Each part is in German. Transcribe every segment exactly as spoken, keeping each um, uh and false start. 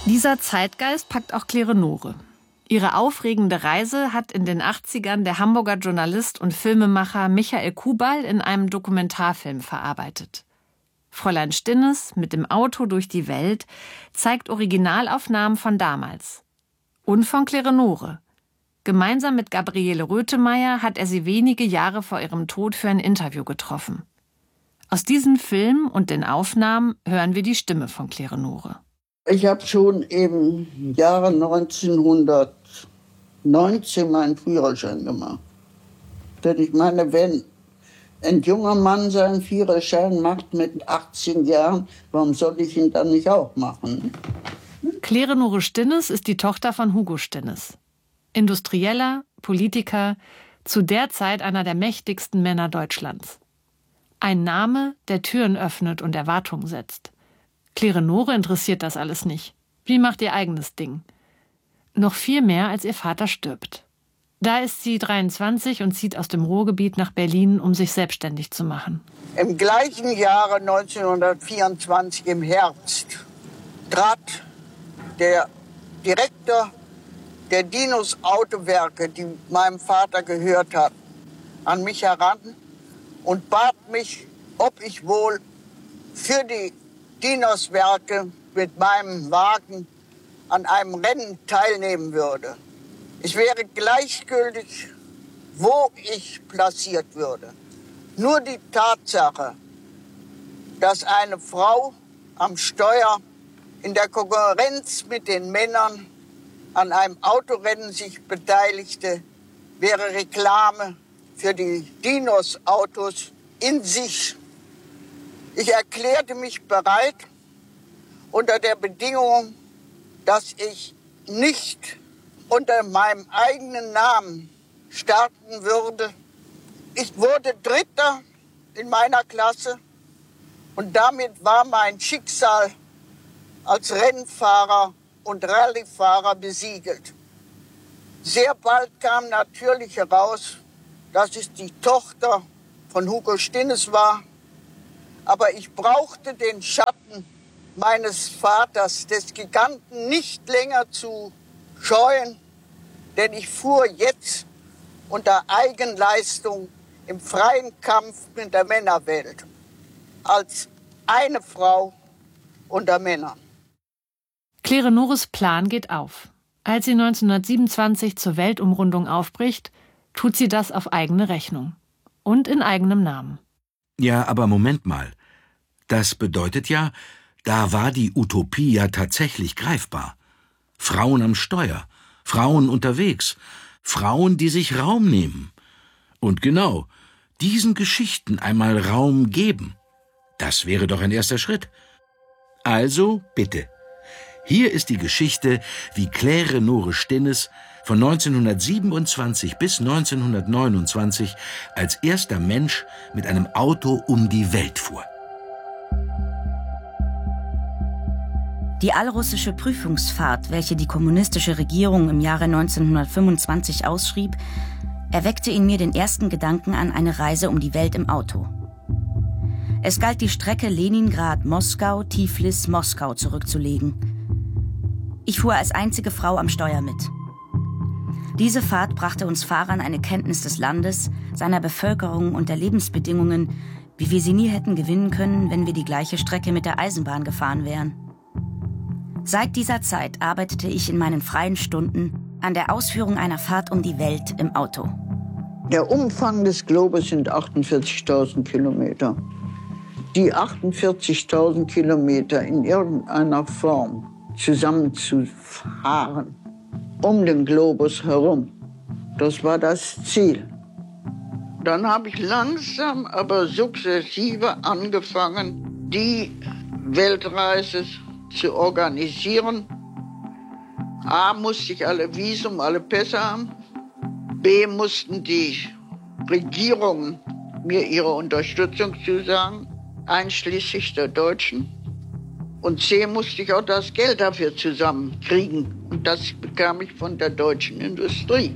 Dieser Zeitgeist packt auch Claire Nore. Ihre aufregende Reise hat in den achtzigern der Hamburger Journalist und Filmemacher Michael Kubal in einem Dokumentarfilm verarbeitet. Fräulein Stinnes mit dem Auto durch die Welt zeigt Originalaufnahmen von damals. Und von Claire Nore. Gemeinsam mit Gabriele Rötemeyer hat er sie wenige Jahre vor ihrem Tod für ein Interview getroffen. Aus diesem Film und den Aufnahmen hören wir die Stimme von Claire Nore. Ich habe schon im Jahre neunzehnhundertneunzehn meinen Führerschein gemacht. Denn ich meine, wenn ein junger Mann seinen Führerschein macht mit achtzehn Jahren, warum soll ich ihn dann nicht auch machen? Claire Nore Stinnes ist die Tochter von Hugo Stinnes. Industrieller, Politiker, zu der Zeit einer der mächtigsten Männer Deutschlands. Ein Name, der Türen öffnet und Erwartungen setzt. Claire Nore interessiert das alles nicht. Sie macht ihr eigenes Ding. Noch viel mehr, als ihr Vater stirbt. Da ist sie dreiundzwanzig und zieht aus dem Ruhrgebiet nach Berlin, um sich selbstständig zu machen. Im gleichen Jahre neunzehnhundertvierundzwanzig im Herbst trat der Direktor der Dinos Autowerke, die meinem Vater gehört hat, an mich heran und bat mich, ob ich wohl für die Dinos-Werke mit meinem Wagen an einem Rennen teilnehmen würde. Es wäre gleichgültig, wo ich platziert würde. Nur die Tatsache, dass eine Frau am Steuer in der Konkurrenz mit den Männern an einem Autorennen sich beteiligte, wäre Reklame für die Dinos-Autos in sich. Ich erklärte mich bereit, unter der Bedingung, dass ich nicht unter meinem eigenen Namen starten würde. Ich wurde Dritter in meiner Klasse und damit war mein Schicksal als Rennfahrer und Rallyefahrer besiegelt. Sehr bald kam natürlich heraus, dass es die Tochter von Hugo Stinnes war. Aber ich brauchte den Schatten meines Vaters, des Giganten, nicht länger zu scheuen, denn ich fuhr jetzt unter Eigenleistung im freien Kampf mit der Männerwelt, als eine Frau unter Männern. Claire Nores Plan geht auf. Als sie neunzehnhundertsiebenundzwanzig zur Weltumrundung aufbricht, tut sie das auf eigene Rechnung und in eigenem Namen. Ja, aber Moment mal. Das bedeutet ja, da war die Utopie ja tatsächlich greifbar. Frauen am Steuer, Frauen unterwegs, Frauen, die sich Raum nehmen. Und genau, diesen Geschichten einmal Raum geben. Das wäre doch ein erster Schritt. Also, bitte. Hier ist die Geschichte, wie Claire Nore Stinnes von neunzehnhundertsiebenundzwanzig bis neunzehnhundertneunundzwanzig als erster Mensch mit einem Auto um die Welt fuhr. Die allrussische Prüfungsfahrt, welche die kommunistische Regierung im Jahre neunzehnhundertfünfundzwanzig ausschrieb, erweckte in mir den ersten Gedanken an eine Reise um die Welt im Auto. Es galt, die Strecke Leningrad-Moskau, Tiflis-Moskau zurückzulegen. Ich fuhr als einzige Frau am Steuer mit. Diese Fahrt brachte uns Fahrern eine Kenntnis des Landes, seiner Bevölkerung und der Lebensbedingungen, wie wir sie nie hätten gewinnen können, wenn wir die gleiche Strecke mit der Eisenbahn gefahren wären. Seit dieser Zeit arbeitete ich in meinen freien Stunden an der Ausführung einer Fahrt um die Welt im Auto. Der Umfang des Globus sind achtundvierzigtausend Kilometer. Die achtundvierzigtausend Kilometer in irgendeiner Form zusammenzufahren, um den Globus herum, das war das Ziel. Dann habe ich langsam, aber sukzessive angefangen, die Weltreise zu organisieren. A, musste ich alle Visum, alle Pässe haben. B, mussten die Regierungen mir ihre Unterstützung zusagen, einschließlich der Deutschen. Und C, musste ich auch das Geld dafür zusammenkriegen. Und das bekam ich von der deutschen Industrie.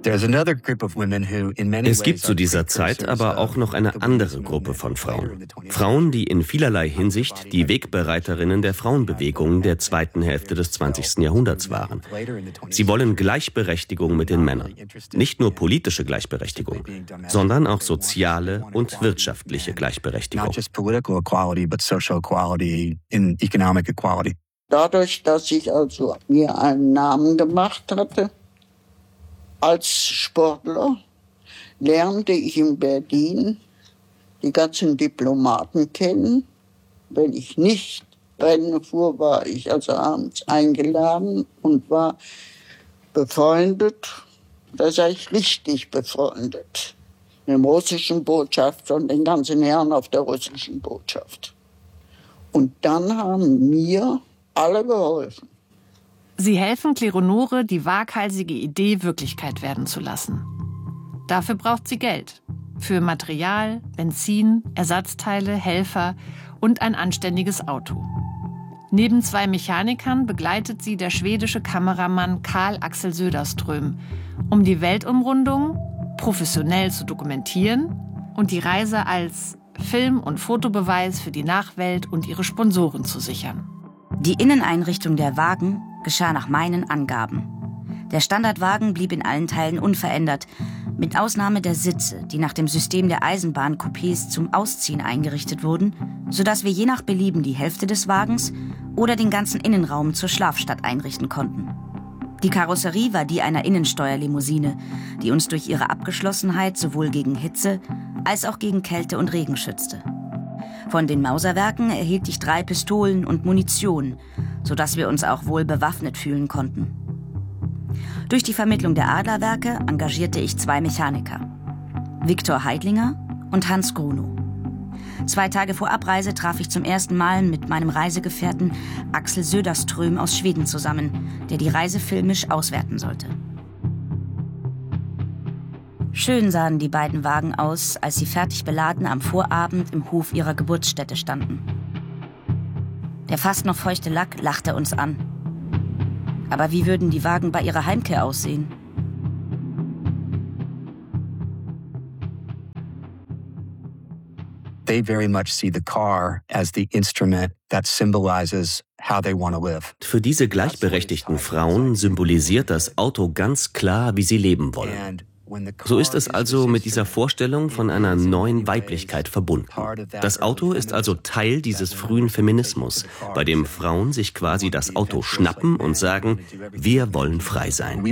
Es gibt zu dieser Zeit aber auch noch eine andere Gruppe von Frauen. Frauen, die in vielerlei Hinsicht die Wegbereiterinnen der Frauenbewegung der zweiten Hälfte des zwanzigsten Jahrhunderts waren. Sie wollen Gleichberechtigung mit den Männern. Nicht nur politische Gleichberechtigung, sondern auch soziale und wirtschaftliche Gleichberechtigung. Dadurch, dass ich also mir einen Namen gemacht hatte als Sportler, lernte ich in Berlin die ganzen Diplomaten kennen. Wenn ich nicht Rennen fuhr, war ich also abends eingeladen und war befreundet. Da sei ich richtig befreundet. Mit dem russischen Botschafter und den ganzen Herren auf der russischen Botschaft. Und dann haben mir alle geholfen. Sie helfen Kleronore, die waghalsige Idee Wirklichkeit werden zu lassen. Dafür braucht sie Geld. Für Material, Benzin, Ersatzteile, Helfer und ein anständiges Auto. Neben zwei Mechanikern begleitet sie der schwedische Kameramann Carl Axel Söderström, um die Weltumrundung professionell zu dokumentieren und die Reise als Film- und Fotobeweis für die Nachwelt und ihre Sponsoren zu sichern. Die Inneneinrichtung der Wagen geschah nach meinen Angaben. Der Standardwagen blieb in allen Teilen unverändert, mit Ausnahme der Sitze, die nach dem System der Eisenbahncoupés zum Ausziehen eingerichtet wurden, sodass wir je nach Belieben die Hälfte des Wagens oder den ganzen Innenraum zur Schlafstadt einrichten konnten. Die Karosserie war die einer Innensteuerlimousine, die uns durch ihre Abgeschlossenheit sowohl gegen Hitze als auch gegen Kälte und Regen schützte. Von den Mauserwerken erhielt ich drei Pistolen und Munition, sodass wir uns auch wohl bewaffnet fühlen konnten. Durch die Vermittlung der Adlerwerke engagierte ich zwei Mechaniker, Viktor Heidlinger und Hans Grunow. Zwei Tage vor Abreise traf ich zum ersten Mal mit meinem Reisegefährten Axel Söderström aus Schweden zusammen, der die Reise filmisch auswerten sollte. Schön sahen die beiden Wagen aus, als sie fertig beladen am Vorabend im Hof ihrer Geburtsstätte standen. Der fast noch feuchte Lack lachte uns an. Aber wie würden die Wagen bei ihrer Heimkehr aussehen? They very much see the car as the instrument that symbolizes how they want to live. Für diese gleichberechtigten Frauen symbolisiert das Auto ganz klar, wie sie leben wollen. So ist es also mit dieser Vorstellung von einer neuen Weiblichkeit verbunden. Das Auto ist also Teil dieses frühen Feminismus, bei dem Frauen sich quasi das Auto schnappen und sagen, wir wollen frei sein.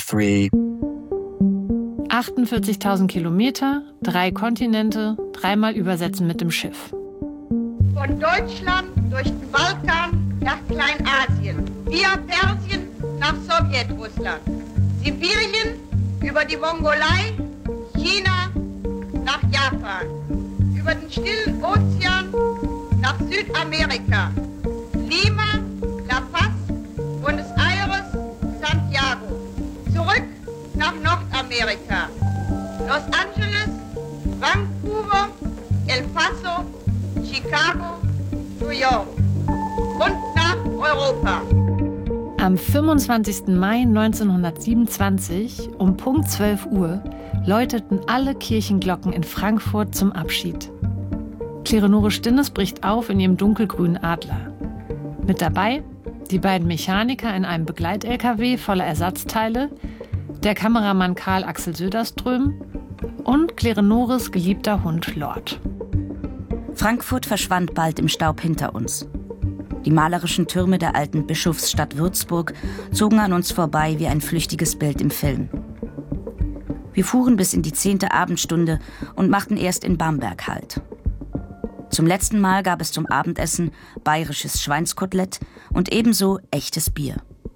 achtundvierzigtausend Kilometer, drei Kontinente, dreimal übersetzen mit dem Schiff. Von Deutschland durch den Balkan nach Kleinasien, via Persien nach Sowjetrussland, Sibirien über die Mongolei, China nach Japan, über den Stillen Ozean nach Südamerika, Lima, La Paz, Buenos Aires, Santiago, zurück nach Nordamerika, Los Angeles, Vancouver, El Paso, Chicago, New York und nach Europa. Am fünfundzwanzigsten Mai neunzehnhundertsiebenundzwanzig um Punkt zwölf Uhr läuteten alle Kirchenglocken in Frankfurt zum Abschied. Kleronore Stinnes bricht auf in ihrem dunkelgrünen Adler. Mit dabei die beiden Mechaniker in einem Begleit-L K W voller Ersatzteile, der Kameramann Carl Axel Söderström und Kleronores geliebter Hund Lord. Frankfurt verschwand bald im Staub hinter uns. Die malerischen Türme der alten Bischofsstadt Würzburg zogen an uns vorbei wie ein flüchtiges Bild im Film. Wir fuhren bis in die zehnte Abendstunde und machten erst in Bamberg Halt. Zum letzten Mal gab es zum Abendessen bayerisches Schweinskotelett und ebenso echtes Bier.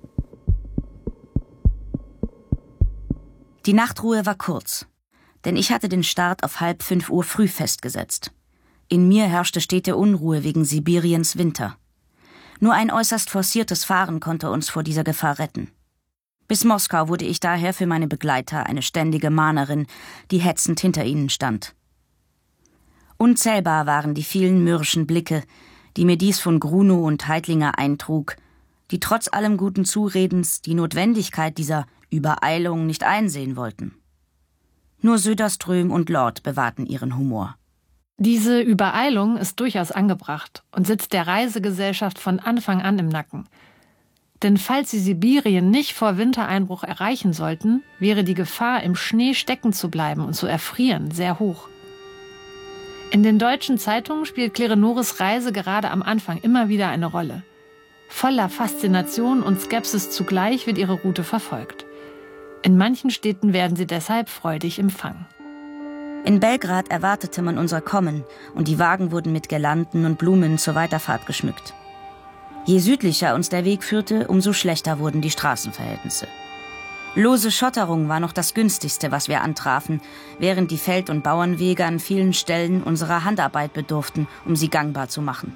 Die Nachtruhe war kurz, denn ich hatte den Start auf halb fünf Uhr früh festgesetzt. In mir herrschte stete Unruhe wegen Sibiriens Winter. Nur ein äußerst forciertes Fahren konnte uns vor dieser Gefahr retten. Bis Moskau wurde ich daher für meine Begleiter eine ständige Mahnerin, die hetzend hinter ihnen stand. Unzählbar waren die vielen mürrischen Blicke, die mir dies von Grunow und Heidlinger eintrug, die trotz allem guten Zuredens die Notwendigkeit dieser Übereilung nicht einsehen wollten. Nur Söderström und Lord bewahrten ihren Humor. Diese Übereilung ist durchaus angebracht und sitzt der Reisegesellschaft von Anfang an im Nacken. Denn falls sie Sibirien nicht vor Wintereinbruch erreichen sollten, wäre die Gefahr, im Schnee stecken zu bleiben und zu erfrieren, sehr hoch. In den deutschen Zeitungen spielt Kleonores Reise gerade am Anfang immer wieder eine Rolle. Voller Faszination und Skepsis zugleich wird ihre Route verfolgt. In manchen Städten werden sie deshalb freudig empfangen. In Belgrad erwartete man unser Kommen und die Wagen wurden mit Girlanden und Blumen zur Weiterfahrt geschmückt. Je südlicher uns der Weg führte, umso schlechter wurden die Straßenverhältnisse. Lose Schotterung war noch das günstigste, was wir antrafen, während die Feld- und Bauernwege an vielen Stellen unserer Handarbeit bedurften, um sie gangbar zu machen.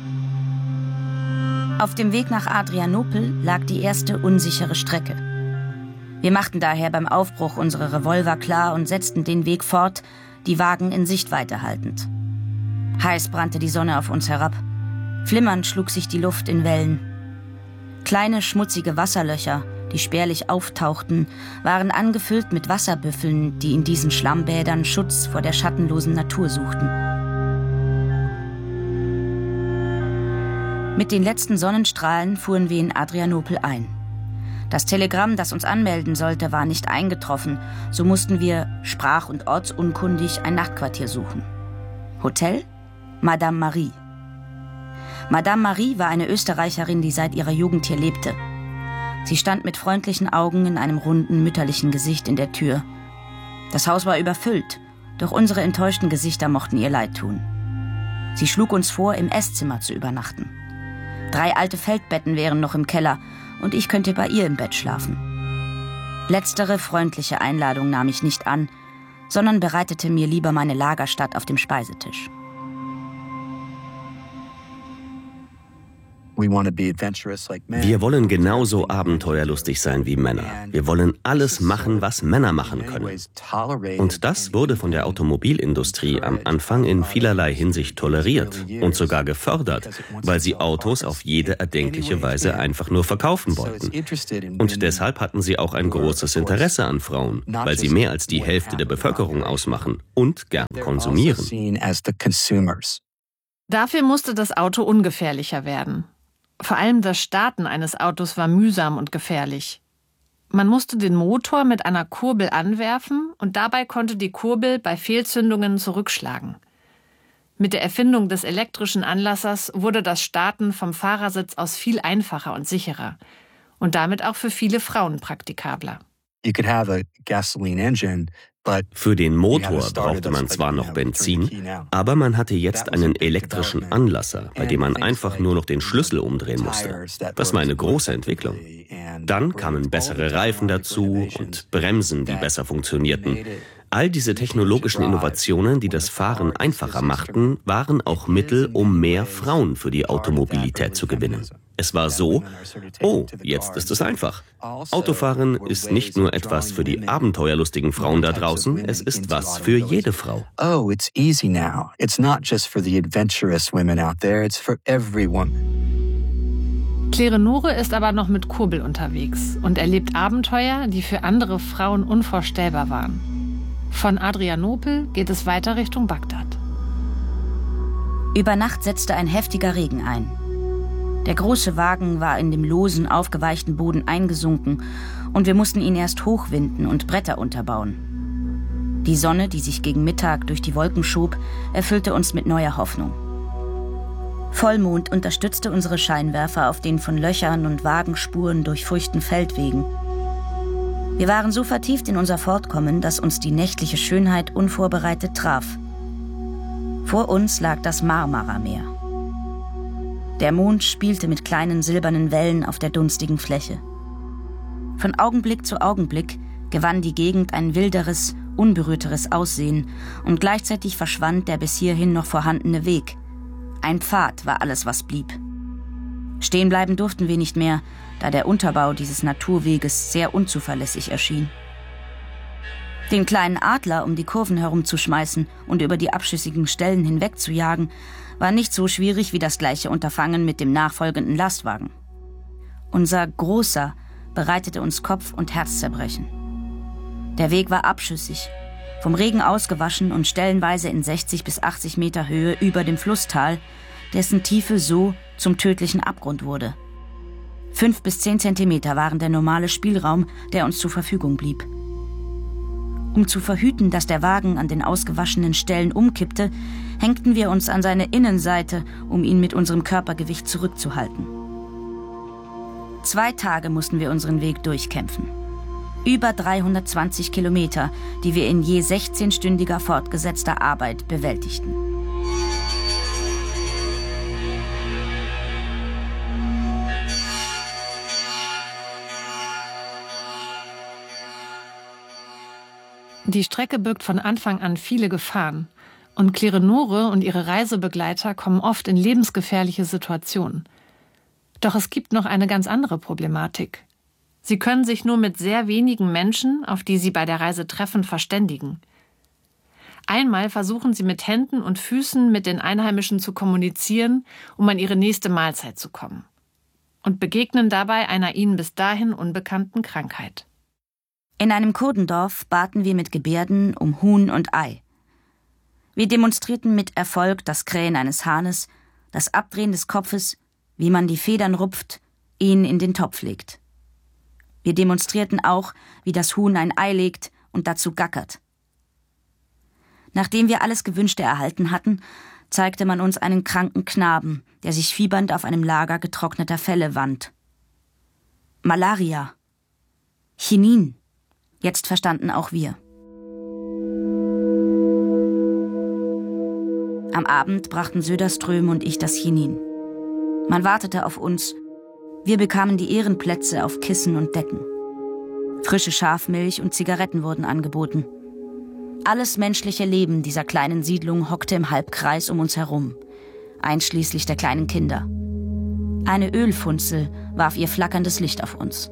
Auf dem Weg nach Adrianopel lag die erste unsichere Strecke. Wir machten daher beim Aufbruch unsere Revolver klar und setzten den Weg fort, die Wagen in Sichtweite haltend. Heiß brannte die Sonne auf uns herab. Flimmernd schlug sich die Luft in Wellen. Kleine, schmutzige Wasserlöcher, die spärlich auftauchten, waren angefüllt mit Wasserbüffeln, die in diesen Schlammbädern Schutz vor der schattenlosen Natur suchten. Mit den letzten Sonnenstrahlen fuhren wir in Adrianopel ein. Das Telegramm, das uns anmelden sollte, war nicht eingetroffen, so mussten wir, sprach- und ortsunkundig, ein Nachtquartier suchen. Hotel? Madame Marie. Madame Marie war eine Österreicherin, die seit ihrer Jugend hier lebte. Sie stand mit freundlichen Augen in einem runden, mütterlichen Gesicht in der Tür. Das Haus war überfüllt, doch unsere enttäuschten Gesichter mochten ihr leid tun. Sie schlug uns vor, im Esszimmer zu übernachten. Drei alte Feldbetten wären noch im Keller und ich könnte bei ihr im Bett schlafen. Letztere freundliche Einladung nahm ich nicht an, sondern bereitete mir lieber meine Lagerstatt auf dem Speisetisch. Wir wollen genauso abenteuerlustig sein wie Männer. Wir wollen alles machen, was Männer machen können. Und das wurde von der Automobilindustrie am Anfang in vielerlei Hinsicht toleriert und sogar gefördert, weil sie Autos auf jede erdenkliche Weise einfach nur verkaufen wollten. Und deshalb hatten sie auch ein großes Interesse an Frauen, weil sie mehr als die Hälfte der Bevölkerung ausmachen und gern konsumieren. Dafür musste das Auto ungefährlicher werden. Vor allem das Starten eines Autos war mühsam und gefährlich. Man musste den Motor mit einer Kurbel anwerfen und dabei konnte die Kurbel bei Fehlzündungen zurückschlagen. Mit der Erfindung des elektrischen Anlassers wurde das Starten vom Fahrersitz aus viel einfacher und sicherer und damit auch für viele Frauen praktikabler. You could have a gasoline engine. Für den Motor brauchte man zwar noch Benzin, aber man hatte jetzt einen elektrischen Anlasser, bei dem man einfach nur noch den Schlüssel umdrehen musste. Das war eine große Entwicklung. Dann kamen bessere Reifen dazu und Bremsen, die besser funktionierten. All diese technologischen Innovationen, die das Fahren einfacher machten, waren auch Mittel, um mehr Frauen für die Automobilität zu gewinnen. Es war so, oh, jetzt ist es einfach. Autofahren ist nicht nur etwas für die abenteuerlustigen Frauen da draußen, es ist was für jede Frau. Oh, it's easy now. It's not just for the adventurous women out there, it's for everyone. Kleonore ist aber noch mit Kurbel unterwegs und erlebt Abenteuer, die für andere Frauen unvorstellbar waren. Von Adrianopel geht es weiter Richtung Bagdad. Über Nacht setzte ein heftiger Regen ein. Der große Wagen war in dem losen, aufgeweichten Boden eingesunken und wir mussten ihn erst hochwinden und Bretter unterbauen. Die Sonne, die sich gegen Mittag durch die Wolken schob, erfüllte uns mit neuer Hoffnung. Vollmond unterstützte unsere Scheinwerfer auf den von Löchern und Wagenspuren durchfurchten Feldwegen. Wir waren so vertieft in unser Fortkommen, dass uns die nächtliche Schönheit unvorbereitet traf. Vor uns lag das Marmarameer. Der Mond spielte mit kleinen silbernen Wellen auf der dunstigen Fläche. Von Augenblick zu Augenblick gewann die Gegend ein wilderes, unberührteres Aussehen und gleichzeitig verschwand der bis hierhin noch vorhandene Weg. Ein Pfad war alles, was blieb. Stehen bleiben durften wir nicht mehr, da der Unterbau dieses Naturweges sehr unzuverlässig erschien. Den kleinen Adler um die Kurven herumzuschmeißen und über die abschüssigen Stellen hinweg zu jagen, war nicht so schwierig wie das gleiche Unterfangen mit dem nachfolgenden Lastwagen. Unser großer, bereitete uns Kopf- und Herzzerbrechen. Der Weg war abschüssig, vom Regen ausgewaschen und stellenweise in sechzig bis achtzig Meter Höhe über dem Flusstal, dessen Tiefe so zum tödlichen Abgrund wurde. Fünf bis zehn Zentimeter waren der normale Spielraum, der uns zur Verfügung blieb. Um zu verhüten, dass der Wagen an den ausgewaschenen Stellen umkippte, hängten wir uns an seine Innenseite, um ihn mit unserem Körpergewicht zurückzuhalten. Zwei Tage mussten wir unseren Weg durchkämpfen. Über dreihundertzwanzig Kilometer, die wir in je sechzehnstündiger fortgesetzter Arbeit bewältigten. Die Strecke birgt von Anfang an viele Gefahren. Und Klerenore und ihre Reisebegleiter kommen oft in lebensgefährliche Situationen. Doch es gibt noch eine ganz andere Problematik. Sie können sich nur mit sehr wenigen Menschen, auf die sie bei der Reise treffen, verständigen. Einmal versuchen sie mit Händen und Füßen mit den Einheimischen zu kommunizieren, um an ihre nächste Mahlzeit zu kommen. Und begegnen dabei einer ihnen bis dahin unbekannten Krankheit. In einem Kurdendorf baten wir mit Gebärden um Huhn und Ei. Wir demonstrierten mit Erfolg das Krähen eines Hahnes, das Abdrehen des Kopfes, wie man die Federn rupft, ihn in den Topf legt. Wir demonstrierten auch, wie das Huhn ein Ei legt und dazu gackert. Nachdem wir alles Gewünschte erhalten hatten, zeigte man uns einen kranken Knaben, der sich fiebernd auf einem Lager getrockneter Felle wand. Malaria. Chinin. Jetzt verstanden auch wir. Am Abend brachten Söderström und ich das Chinin. Man wartete auf uns. Wir bekamen die Ehrenplätze auf Kissen und Decken. Frische Schafmilch und Zigaretten wurden angeboten. Alles menschliche Leben dieser kleinen Siedlung hockte im Halbkreis um uns herum, einschließlich der kleinen Kinder. Eine Ölfunzel warf ihr flackerndes Licht auf uns.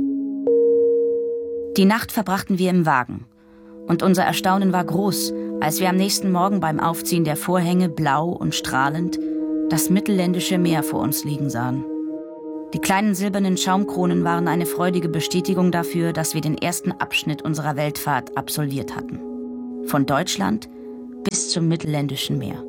Die Nacht verbrachten wir im Wagen. Und unser Erstaunen war groß, als wir am nächsten Morgen beim Aufziehen der Vorhänge blau und strahlend das mittelländische Meer vor uns liegen sahen. Die kleinen silbernen Schaumkronen waren eine freudige Bestätigung dafür, dass wir den ersten Abschnitt unserer Weltfahrt absolviert hatten. Von Deutschland bis zum mittelländischen Meer.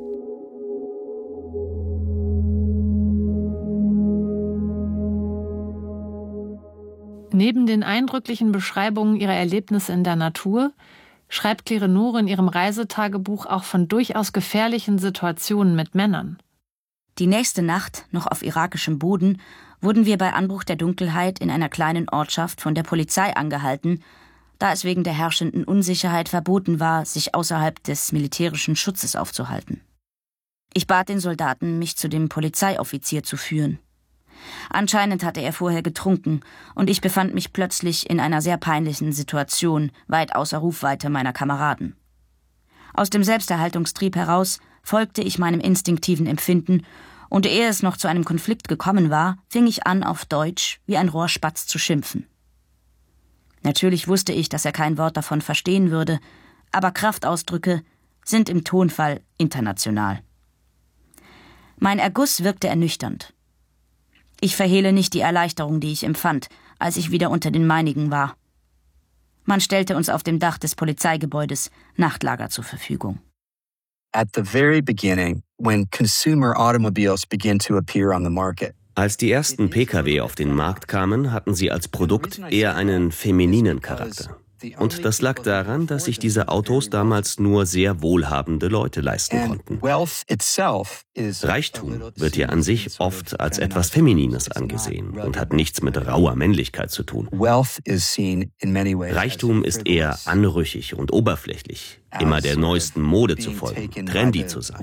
Neben den eindrücklichen Beschreibungen ihrer Erlebnisse in der Natur schreibt Klerenore in ihrem Reisetagebuch auch von durchaus gefährlichen Situationen mit Männern. Die nächste Nacht, noch auf irakischem Boden, wurden wir bei Anbruch der Dunkelheit in einer kleinen Ortschaft von der Polizei angehalten, da es wegen der herrschenden Unsicherheit verboten war, sich außerhalb des militärischen Schutzes aufzuhalten. Ich bat den Soldaten, mich zu dem Polizeioffizier zu führen. Anscheinend hatte er vorher getrunken, und ich befand mich plötzlich in einer sehr peinlichen Situation, weit außer Rufweite meiner Kameraden. Aus dem Selbsterhaltungstrieb heraus folgte ich meinem instinktiven Empfinden, und ehe es noch zu einem Konflikt gekommen war, fing ich an, auf Deutsch wie ein Rohrspatz zu schimpfen. Natürlich wusste ich, dass er kein Wort davon verstehen würde, aber Kraftausdrücke sind im Tonfall international. Mein Erguss wirkte ernüchternd. Ich verhehle nicht die Erleichterung, die ich empfand, als ich wieder unter den meinigen war. Man stellte uns auf dem Dach des Polizeigebäudes Nachtlager zur Verfügung. At the very beginning, when consumer automobiles began to appear on the market, Als die ersten Pkw auf den Markt kamen, hatten sie als Produkt eher einen femininen Charakter. Und das lag daran, dass sich diese Autos damals nur sehr wohlhabende Leute leisten konnten. Reichtum wird ja an sich oft als etwas Feminines angesehen und hat nichts mit rauer Männlichkeit zu tun. Reichtum ist eher anrüchig und oberflächlich, immer der neuesten Mode zu folgen, trendy zu sein.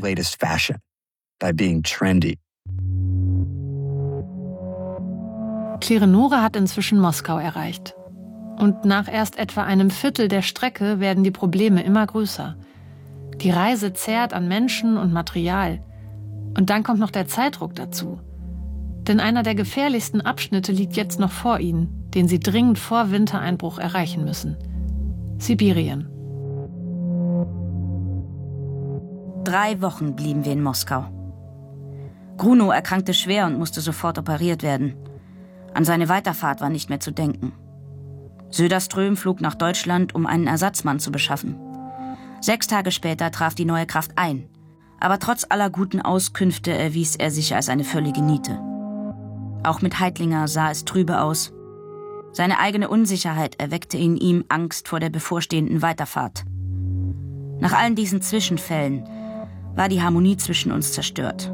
Klerenore hat inzwischen Moskau erreicht. Und nach erst etwa einem Viertel der Strecke werden die Probleme immer größer. Die Reise zehrt an Menschen und Material. Und dann kommt noch der Zeitdruck dazu. Denn einer der gefährlichsten Abschnitte liegt jetzt noch vor ihnen, den sie dringend vor Wintereinbruch erreichen müssen. Sibirien. Drei Wochen blieben wir in Moskau. Grunow erkrankte schwer und musste sofort operiert werden. An seine Weiterfahrt war nicht mehr zu denken. Söderström flog nach Deutschland, um einen Ersatzmann zu beschaffen. Sechs Tage später traf die neue Kraft ein. Aber trotz aller guten Auskünfte erwies er sich als eine völlige Niete. Auch mit Heitlinger sah es trübe aus. Seine eigene Unsicherheit erweckte in ihm Angst vor der bevorstehenden Weiterfahrt. Nach allen diesen Zwischenfällen war die Harmonie zwischen uns zerstört.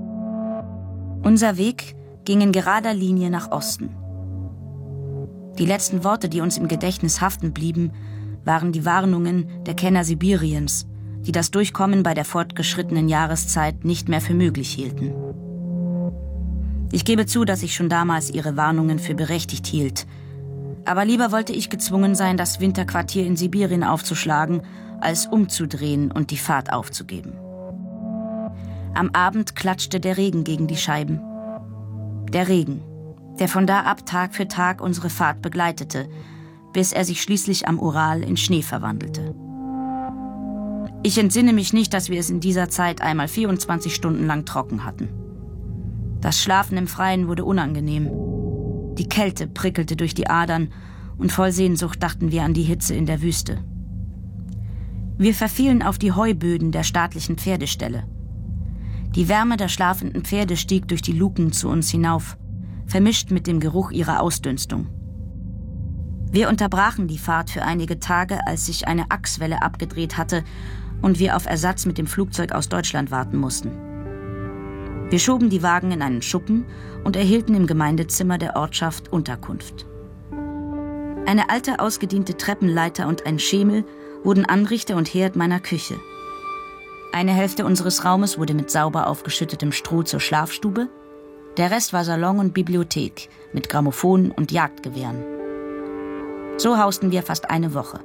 Unser Weg ging in gerader Linie nach Osten. Die letzten Worte, die uns im Gedächtnis haften blieben, waren die Warnungen der Kenner Sibiriens, die das Durchkommen bei der fortgeschrittenen Jahreszeit nicht mehr für möglich hielten. Ich gebe zu, dass ich schon damals ihre Warnungen für berechtigt hielt. Aber lieber wollte ich gezwungen sein, das Winterquartier in Sibirien aufzuschlagen, als umzudrehen und die Fahrt aufzugeben. Am Abend klatschte der Regen gegen die Scheiben. Der Regen, der von da ab Tag für Tag unsere Fahrt begleitete, bis er sich schließlich am Ural in Schnee verwandelte. Ich entsinne mich nicht, dass wir es in dieser Zeit einmal vierundzwanzig Stunden lang trocken hatten. Das Schlafen im Freien wurde unangenehm. Die Kälte prickelte durch die Adern und voll Sehnsucht dachten wir an die Hitze in der Wüste. Wir verfielen auf die Heuböden der staatlichen Pferdestelle. Die Wärme der schlafenden Pferde stieg durch die Luken zu uns hinauf, vermischt mit dem Geruch ihrer Ausdünstung. Wir unterbrachen die Fahrt für einige Tage, als sich eine Achswelle abgedreht hatte und wir auf Ersatz mit dem Flugzeug aus Deutschland warten mussten. Wir schoben die Wagen in einen Schuppen und erhielten im Gemeindezimmer der Ortschaft Unterkunft. Eine alte, ausgediente Treppenleiter und ein Schemel wurden Anrichte und Herd meiner Küche. Eine Hälfte unseres Raumes wurde mit sauber aufgeschüttetem Stroh zur Schlafstube, der Rest war Salon und Bibliothek mit Grammophon und Jagdgewehren. So hausten wir fast eine Woche.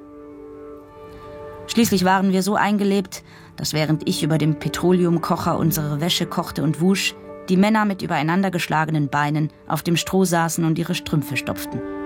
Schließlich waren wir so eingelebt, dass während ich über dem Petroleumkocher unsere Wäsche kochte und wusch, die Männer mit übereinander geschlagenen Beinen auf dem Stroh saßen und ihre Strümpfe stopften.